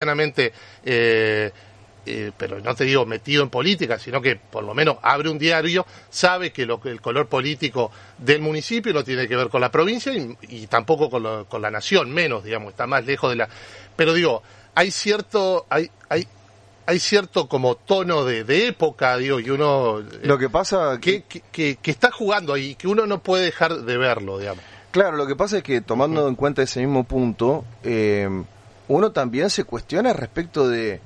medianamente, pero no te digo metido en política, sino que por lo menos abre un diario, sabe que el color político del municipio no tiene que ver con la provincia y tampoco con la nación, menos, digamos, está más lejos de la... Pero digo, hay cierto como tono de época, digo, y uno... Lo que pasa... Que está jugando ahí, que uno no puede dejar de verlo, digamos. Claro, lo que pasa es que tomando en cuenta ese mismo punto, uno también se cuestiona respecto de,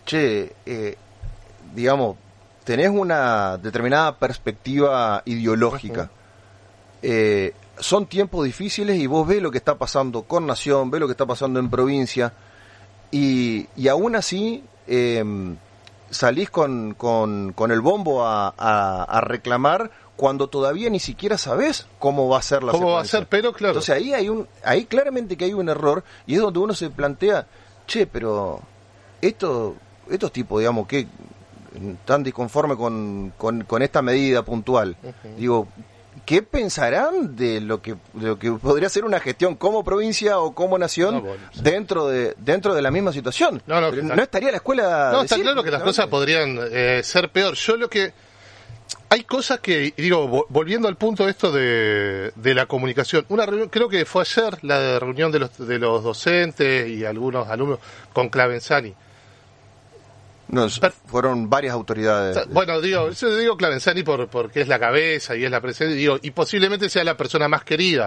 digamos, tenés una determinada perspectiva ideológica. Son tiempos difíciles y vos ves lo que está pasando con Nación, ves lo que está pasando en provincia, y aún así salís con el bombo a reclamar cuando todavía ni siquiera sabés cómo va a ser la secuencia. ¿Cómo va a ser? Pero claro. Entonces ahí claramente que hay un error, y es donde uno se plantea, pero estos tipos, digamos, que están disconformes con esta medida puntual, digo, ¿qué pensarán de lo que podría ser una gestión como provincia o como nación dentro de la misma situación? No estaría la escuela. No, está claro que las cosas podrían ser peor. Yo lo que... Hay cosas que, digo, volviendo al punto esto de la comunicación, una reunión, creo que fue ayer la reunión de los docentes y algunos alumnos con Clavenzani. No, fueron varias autoridades. Bueno, yo digo Clavenzani porque es la cabeza y es la presencia, y posiblemente sea la persona más querida.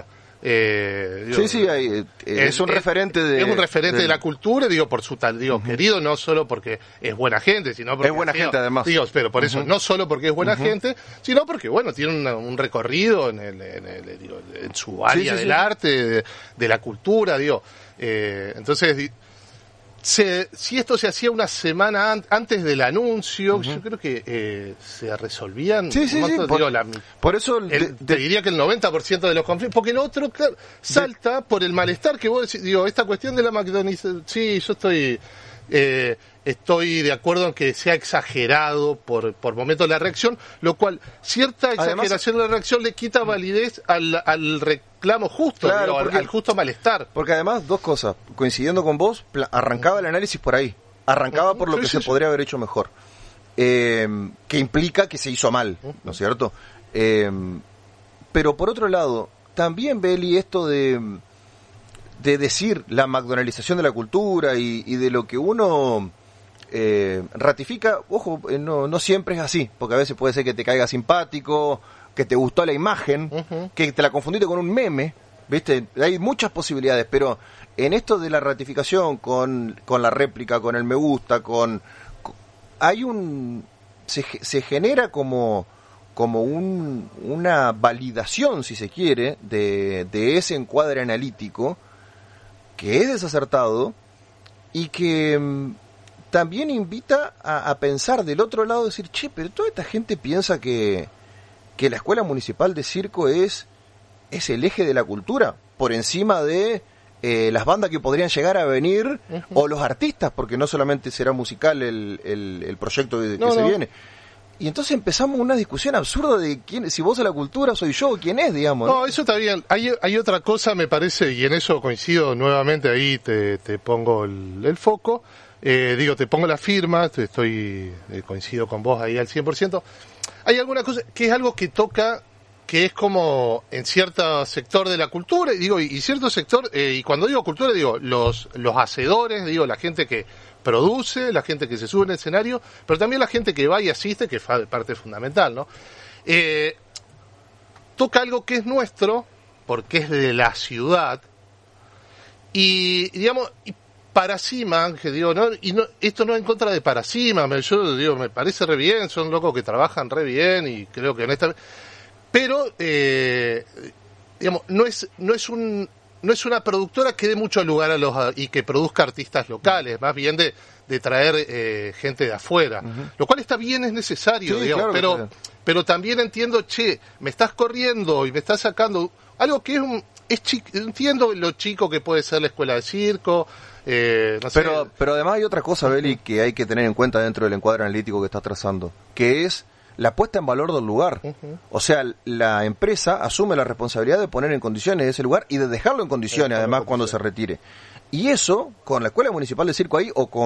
Es un referente de la cultura, digo, por su tal, digo, querido no solo porque es buena gente, sino porque es buena gente además. Digo, pero por eso, no solo porque es buena gente, sino porque, bueno, tiene un recorrido en su área del arte, de la cultura, digo. Entonces, si esto se hacía una semana antes del anuncio, yo creo que se resolvían. Por eso te diría que el 90% de los conflictos, porque el otro, claro, salta por el malestar que vos decís, digo, esta cuestión de la McDonald's, sí, yo estoy de acuerdo en que sea exagerado por momentos la reacción, lo cual cierta exageración de la reacción le quita validez al reclamo justo, claro, al justo malestar. Porque además, dos cosas, coincidiendo con vos, arrancaba el análisis por ahí, arrancaba por lo que se podría haber hecho mejor, que implica que se hizo mal, ¿no es cierto? Pero por otro lado, también, Beli, esto de decir la McDonaldización de la cultura y de lo que uno ratifica, ojo, no siempre es así, porque a veces puede ser que te caiga simpático, que te gustó la imagen, que te la confundiste con un meme, ¿viste? Hay muchas posibilidades, pero en esto de la ratificación con la réplica, con el me gusta, se genera como una validación, si se quiere, de ese encuadre analítico que es desacertado y que también invita a pensar del otro lado, decir, pero toda esta gente piensa que la Escuela Municipal de Circo es el eje de la cultura, por encima de las bandas que podrían llegar a venir, o los artistas, porque no solamente será musical el proyecto que se viene. Y entonces empezamos una discusión absurda de quién, si vos sos la cultura, soy yo, quién es, digamos. No, eso está bien. Hay otra cosa, me parece, y en eso coincido nuevamente, ahí te pongo el foco. Te pongo la firma, coincido con vos ahí al 100%. Hay alguna cosa que es algo que toca, que es como en cierto sector de la cultura, y cierto sector, y cuando digo cultura, digo los hacedores, digo la gente que produce, la gente que se sube en el escenario, pero también la gente que va y asiste, que es parte fundamental, ¿no? Toca algo que es nuestro, porque es de la ciudad, y digamos, Paracima, que digo, ¿no? Esto no es en contra de Paracima, yo digo, me parece re bien, son locos que trabajan re bien, y creo que honestamente, pero digamos, no es una productora que dé mucho lugar y que produzca artistas locales, más bien de traer gente de afuera, lo cual está bien, es necesario, digamos, claro, pero también entiendo, me estás corriendo y me estás sacando algo que entiendo lo chico que puede ser la escuela de circo, no sé. Pero además hay otra cosa, Beli, que hay que tener en cuenta dentro del encuadre analítico que estás trazando, que es la puesta en valor del lugar. O sea, la empresa asume la responsabilidad de poner en condiciones ese lugar y de dejarlo en condiciones, además, cuando se retire. Y eso, con la Escuela Municipal de Circo ahí, o con